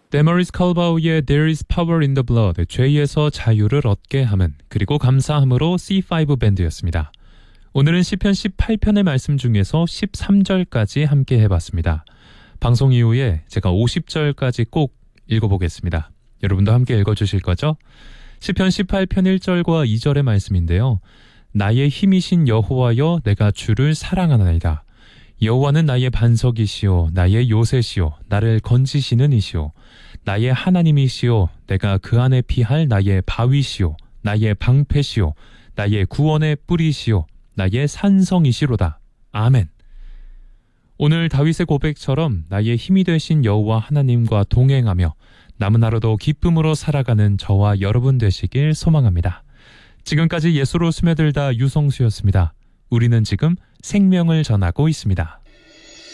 데머리스 칼바우의 There is power in the blood, 죄에서 자유를 얻게 함은, 그리고 감사함으로 C5 밴드였습니다. 오늘은 시편 18편의 말씀 중에서 13절까지 함께 해봤습니다. 방송 이후에 제가 50절까지 꼭 읽어보겠습니다. 여러분도 함께 읽어주실 거죠? 시편 18편 1절과 2절의 말씀인데요. 나의 힘이신 여호와여, 내가 주를 사랑하나이다. 여호와는 나의 반석이시오, 나의 요새시오, 나를 건지시는 이시오. 나의 하나님이시오, 내가 그 안에 피할 나의 바위시오, 나의 방패시오, 나의 구원의 뿌리시오, 나의 산성이시로다. 아멘. 오늘 다윗의 고백처럼 나의 힘이 되신 여호와 하나님과 동행하며 남은 하루도 기쁨으로 살아가는 저와 여러분 되시길 소망합니다. 지금까지 예수로 스며들다 유성수였습니다. 우리는 지금 생명을 전하고 있습니다.